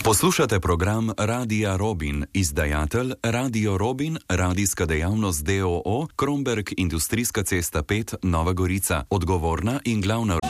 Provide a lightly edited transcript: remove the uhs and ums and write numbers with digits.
Poslušate program Radia Robin, izdajatelj Radio Robin, radijska dejavnost d.o.o., Kromberk, Industrijska cesta 5, Nova Gorica, odgovorna in glavna